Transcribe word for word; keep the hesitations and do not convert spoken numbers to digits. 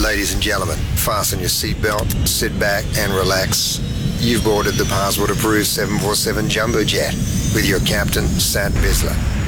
Ladies and gentlemen, fasten your seatbelt, sit back and relax. You've boarded the Passport Approved seven forty-seven Jumbo Jet with your captain, Sat Bisler.